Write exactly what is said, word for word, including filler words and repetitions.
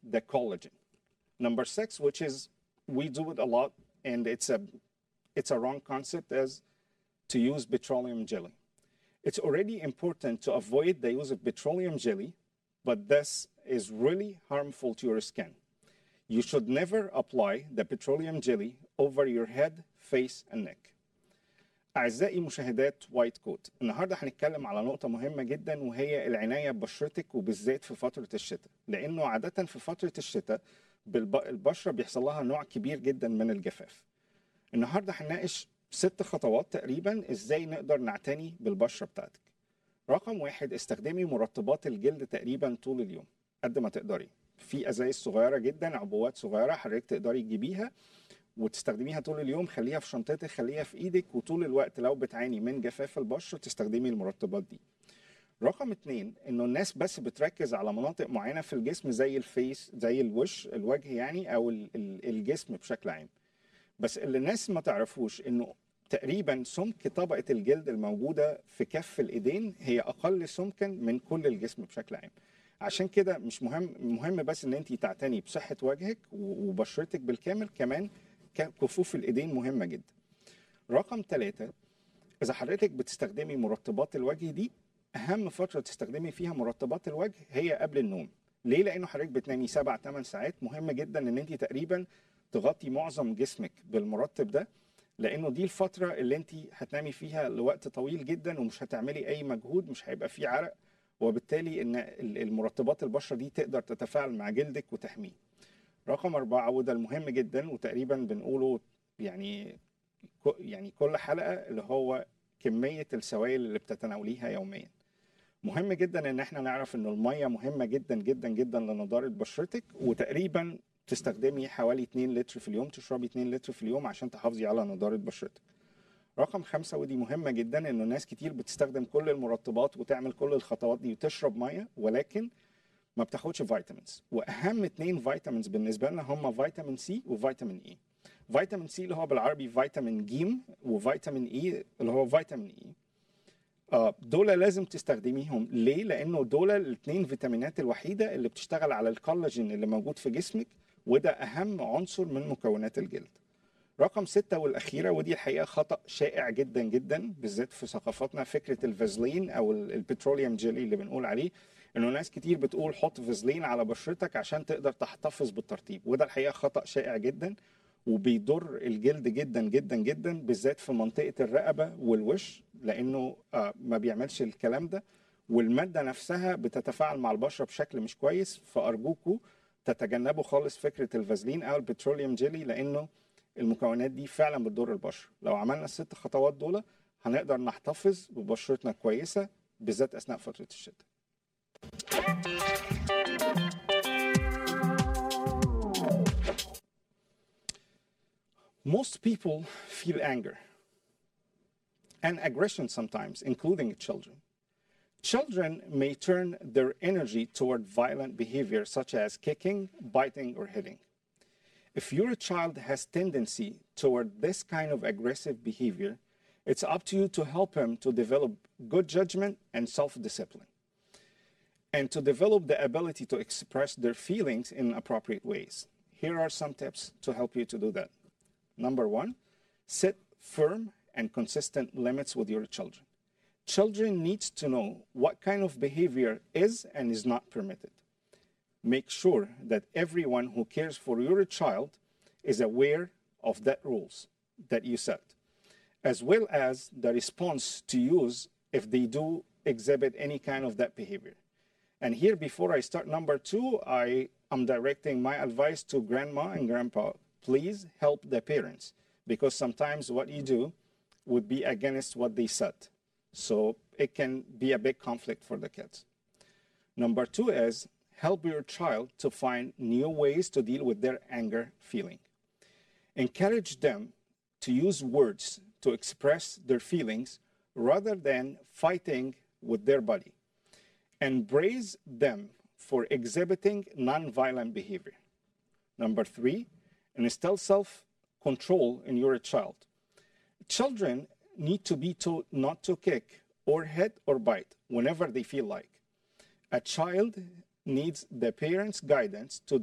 the collagen. Number six, which is we do it a lot, and it's a it's a wrong concept, is to use petroleum jelly. It's already important to avoid the use of petroleum jelly, but this is really harmful to your skin. You should never apply the petroleum jelly over your head, face, and neck. أعزائي مشاهدات وايت كوت، النهارده هنتكلم على نقطة مهمة جدا، وهي العناية ببشرتك، وبالذات في فترة الشتاء، لأنه عادة في فترة الشتاء البشرة بيحصل لها نوع كبير جدا من الجفاف. النهارده هنناقش ست خطوات تقريبا ازاي نقدر نعتني بالبشرة بتاعتك. رقم واحد، استخدمي مرطبات الجلد تقريبا طول اليوم قد ما تقدري. في ازايز صغيرة جدا، عبوات صغيرة حضرتك تقدري تجيبيها وتستخدميها طول اليوم، خليها في شنطتك، خليها في ايدك، وطول الوقت لو بتعاني من جفاف البشرة تستخدمي المرطبات دي. رقم اتنين، انه الناس بس بتركز على مناطق معينة في الجسم زي الفيس، زي الوش، الوجه يعني، او الجسم بشكل عام. بس اللي الناس ما تعرفوش انه تقريبا سمك طبقة الجلد الموجودة في كف الايدين هي اقل سمكا من كل الجسم بشكل عام. عشان كده مش مهم مهم بس ان انت تعتني بصحة وجهك وبشرتك بالكامل، كمان كفوف الايدين مهمة جدا. رقم ثلاثة، اذا حضرتك بتستخدمي مرطبات الوجه دي، اهم فترة تستخدمي فيها مرطبات الوجه هي قبل النوم. ليه؟ لانه حضرتك بتنامي سبع ثمان ساعات، مهم جدا ان انت تقريبا تغطي معظم جسمك بالمرطب ده، لانه دي الفترة اللي انت هتنامي فيها لوقت طويل جدا ومش هتعملي اي مجهود، مش هيبقى فيه عرق، وبالتالي ان المرطبات البشرة دي تقدر تتفاعل مع جلدك وتحميه. رقم أربعة، وده المهم جدا وتقريبا بنقوله يعني يعني كل حلقة، اللي هو كمية السوائل اللي بتتناوليها يوميا. مهم جدا ان احنا نعرف ان المية مهمة جدا جدا جدا لنضارة بشرتك، وتقريبا تستخدمي حوالي اتنين لتر في اليوم، تشربي اتنين لتر في اليوم عشان تحافظي على نضارة بشرتك. رقم خمسة، ودي مهمة جدا، انه ناس كتير بتستخدم كل المرطبات وتعمل كل الخطوات دي وتشرب مية، ولكن ما بتاخدش فيتامينز. واهم اتنين فيتامينز بالنسبة لنا هم فيتامين سي وفيتامين اي. فيتامين سي اللي هو بالعربي فيتامين جيم، وفيتامين اي اللي هو فيتامين اي. آه دول لازم تستخدميهم. ليه؟ لانه دول الاثنين فيتامينات الوحيده اللي بتشتغل على الكولاجين اللي موجود في جسمك، وده اهم عنصر من مكونات الجلد. رقم ستة والاخيره، ودي الحقيقه خطا شائع جدا جدا بالذات في ثقافتنا، فكره الفازلين او البتروليوم جيلي اللي بنقول عليه، انه ناس كتير بتقول حط فازلين على بشرتك عشان تقدر تحتفظ بالترطيب، وده الحقيقه خطا شائع جدا وبيضر الجلد جدا جدا جدا، بالذات في منطقة الرقبة والوش، لأنه ما بيعملش الكلام ده، والمادة نفسها بتتفاعل مع البشرة بشكل مش كويس. فأرجوكوا تتجنبوا خالص فكرة الفازلين أو البتروليوم جيلي، لأنه المكونات دي فعلا بتضر البشرة. لو عملنا الست خطوات دول هنقدر نحتفظ ببشرتنا كويسة، بالذات أثناء فترة الشتاء. Most people feel anger and aggression sometimes, including children. Children may turn their energy toward violent behavior such as kicking, biting, or hitting. If your child has tendency toward this kind of aggressive behavior, it's up to you to help him to develop good judgment and self-discipline, and to develop the ability to express their feelings in appropriate ways. Here are some tips to help you to do that. Number one, set firm and consistent limits with your children. Children need to know what kind of behavior is and is not permitted. Make sure that everyone who cares for your child is aware of that rules that you set, as well as the response to use if they do exhibit any kind of that behavior. And here, before I start number two, I am directing my advice to grandma and grandpa. Please help the parents, because sometimes what you do would be against what they said. So it can be a big conflict for the kids. Number two is help your child to find new ways to deal with their anger feeling. Encourage them to use words to express their feelings rather than fighting with their body. And praise them for exhibiting nonviolent behavior. Number three, instill self-control in your child. Children need to be taught not to kick or hit or bite whenever they feel like. A child needs the parents' guidance to